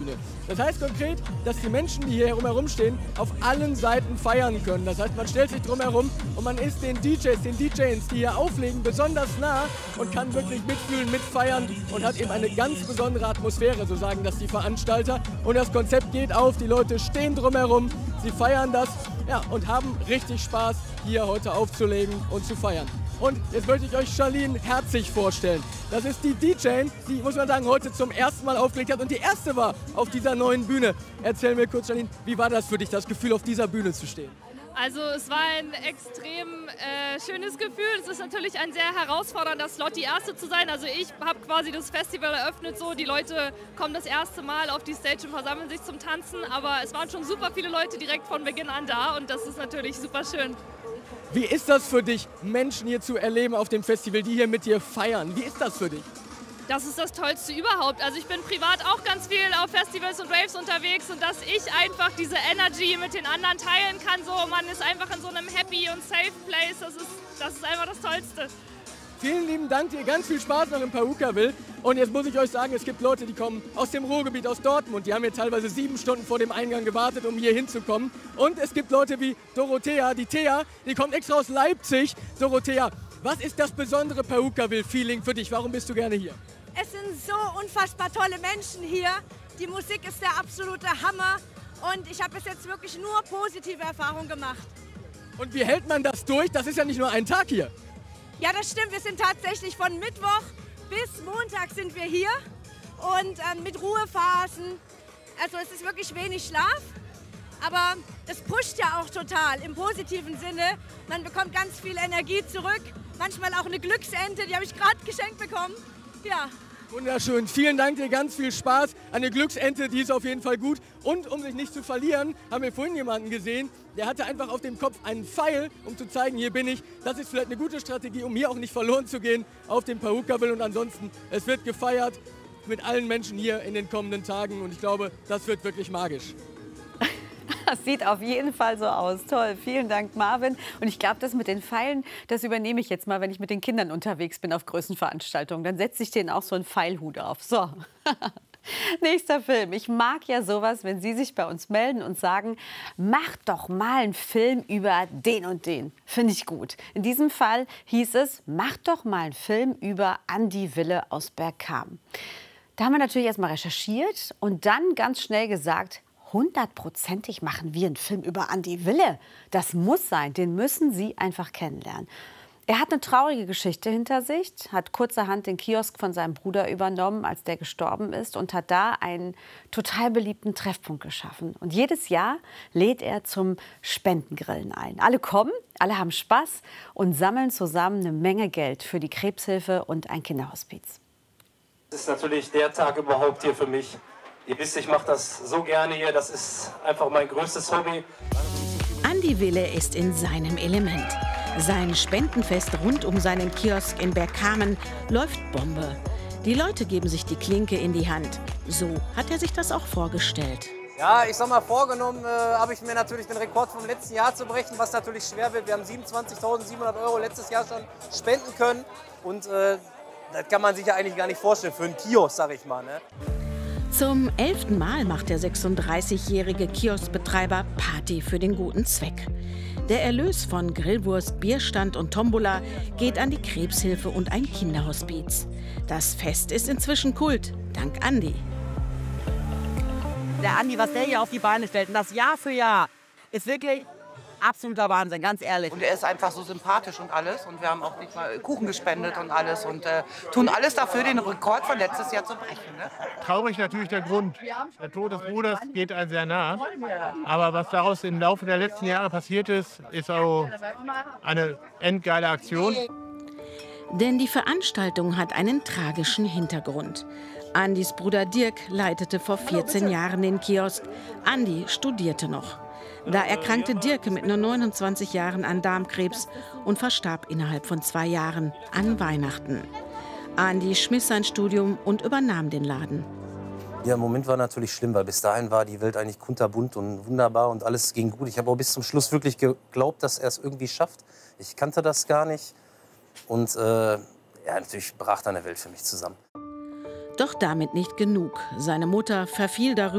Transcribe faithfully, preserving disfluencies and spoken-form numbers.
Bühne. Das heißt konkret, dass die Menschen, die hier herum stehen, auf allen Seiten feiern können. Das heißt, man stellt sich drumherum und man ist den D Js, den D Js, die hier auflegen, besonders nah und kann wirklich mitfühlen, mitfeiern und hat eben eine ganz besondere Atmosphäre, so sagen das die Veranstalter. Und das Konzept geht auf, die Leute stehen drumherum, sie feiern das, ja, und haben richtig Spaß, hier heute aufzulegen und zu feiern. Und jetzt möchte ich euch Charlene Herzig vorstellen. Das ist die D J, die, muss man sagen, heute zum ersten Mal aufgelegt hat und die erste war auf dieser neuen Bühne. Erzähl mir kurz, Charlene, wie war das für dich, das Gefühl, auf dieser Bühne zu stehen? Also es war ein extrem äh, schönes Gefühl. Es ist natürlich ein sehr herausfordernder Slot, die Erste zu sein. Also ich habe quasi das Festival eröffnet so. Die Leute kommen das erste Mal auf die Stage und versammeln sich zum Tanzen. Aber es waren schon super viele Leute direkt von Beginn an da und das ist natürlich super schön. Wie ist das für dich, Menschen hier zu erleben auf dem Festival, die hier mit dir feiern? Wie ist das für dich? Das ist das Tollste überhaupt. Also ich bin privat auch ganz viel auf Festivals und Raves unterwegs und dass ich einfach diese Energy mit den anderen teilen kann. So, man ist einfach in so einem happy und safe place. Das ist, das ist einfach das Tollste. Vielen lieben Dank dir, ganz viel Spaß noch in Pawukawil. Und jetzt muss ich euch sagen, es gibt Leute, die kommen aus dem Ruhrgebiet, aus Dortmund. Die haben hier teilweise sieben Stunden vor dem Eingang gewartet, um hier hinzukommen. Und es gibt Leute wie Dorothea, die Thea, die kommt extra aus Leipzig. Dorothea, was ist das besondere Pawukawil-Feeling für dich? Warum bist du gerne hier? Es sind so unfassbar tolle Menschen hier. Die Musik ist der absolute Hammer. Und ich habe bis jetzt wirklich nur positive Erfahrungen gemacht. Und wie hält man das durch? Das ist ja nicht nur ein Tag hier. Ja, das stimmt. Wir sind tatsächlich von Mittwoch bis Montag sind wir hier und ähm, mit Ruhephasen. Also es ist wirklich wenig Schlaf, aber das pusht ja auch total im positiven Sinne. Man bekommt ganz viel Energie zurück, manchmal auch eine Glücksente, die habe ich gerade geschenkt bekommen. Ja. Wunderschön. Vielen Dank dir, ganz viel Spaß. Eine Glücksente, die ist auf jeden Fall gut. Und um sich nicht zu verlieren, haben wir vorhin jemanden gesehen, der hatte einfach auf dem Kopf einen Pfeil, um zu zeigen, hier bin ich. Das ist vielleicht eine gute Strategie, um hier auch nicht verloren zu gehen auf dem Pawukawil. Und ansonsten, es wird gefeiert mit allen Menschen hier in den kommenden Tagen. Und ich glaube, das wird wirklich magisch. Das sieht auf jeden Fall so aus. Toll, vielen Dank, Marvin. Und ich glaube, das mit den Pfeilen, das übernehme ich jetzt mal, wenn ich mit den Kindern unterwegs bin auf Größenveranstaltungen. Dann setze ich denen auch so einen Pfeilhut auf. So. Nächster Film. Ich mag ja sowas, wenn Sie sich bei uns melden und sagen, mach doch mal einen Film über den und den. Finde ich gut. In diesem Fall hieß es, mach doch mal einen Film über Andi Wille aus Bergkamen. Da haben wir natürlich erst mal recherchiert und dann ganz schnell gesagt, hundertprozentig machen wir einen Film über Andi Wille. Das muss sein, den müssen Sie einfach kennenlernen. Er hat eine traurige Geschichte hinter sich, hat kurzerhand den Kiosk von seinem Bruder übernommen, als der gestorben ist, und hat da einen total beliebten Treffpunkt geschaffen. Und jedes Jahr lädt er zum Spendengrillen ein. Alle kommen, alle haben Spaß und sammeln zusammen eine Menge Geld für die Krebshilfe und ein Kinderhospiz. Das ist natürlich der Tag überhaupt hier für mich. Ihr wisst, ich mache das so gerne hier, das ist einfach mein größtes Hobby. Andi Wille ist in seinem Element. Sein Spendenfest rund um seinen Kiosk in Bergkamen läuft Bombe. Die Leute geben sich die Klinke in die Hand. So hat er sich das auch vorgestellt. Ja, ich sag mal, vorgenommen äh, habe ich mir natürlich den Rekord vom letzten Jahr zu brechen, was natürlich schwer wird. Wir haben siebenundzwanzigtausendsiebenhundert Euro letztes Jahr schon spenden können. Und äh, das kann man sich ja eigentlich gar nicht vorstellen für einen Kiosk, sag ich mal. Ne? Zum elften Mal macht der sechsunddreißigjährige Kioskbetreiber Party für den guten Zweck. Der Erlös von Grillwurst, Bierstand und Tombola geht an die Krebshilfe und ein Kinderhospiz. Das Fest ist inzwischen Kult, dank Andi. Der Andi, was der hier auf die Beine stellt, und das Jahr für Jahr, ist wirklich absoluter Wahnsinn, ganz ehrlich. Und er ist einfach so sympathisch und alles. Und wir haben auch nicht mal Kuchen gespendet und alles. Und äh, tun alles dafür, den Rekord von letztes Jahr zu brechen. Ne? Traurig natürlich der Grund. Der Tod des Bruders geht einem sehr nah. Aber was daraus im Laufe der letzten Jahre passiert ist, ist auch eine endgeile Aktion. Denn die Veranstaltung hat einen tragischen Hintergrund. Andis Bruder Dirk leitete vor vierzehn Jahren den Kiosk. Andi studierte noch. Da erkrankte Dirk mit nur neunundzwanzig Jahren an Darmkrebs und verstarb innerhalb von zwei Jahren an Weihnachten. Andi schmiss sein Studium und übernahm den Laden. Ja, im Moment war natürlich schlimm, weil bis dahin war die Welt eigentlich kunterbunt und wunderbar und alles ging gut. Ich habe auch bis zum Schluss wirklich geglaubt, dass er es irgendwie schafft. Ich kannte das gar nicht und äh, ja, natürlich brach dann eine Welt für mich zusammen. Doch damit nicht genug. Seine Mutter verfiel darüber